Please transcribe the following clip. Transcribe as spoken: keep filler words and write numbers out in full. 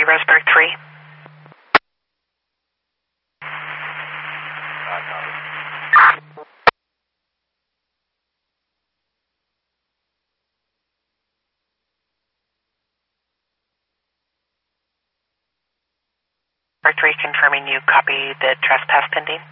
three, Roseburg three. Roseburg three confirming you copy the trespass pending.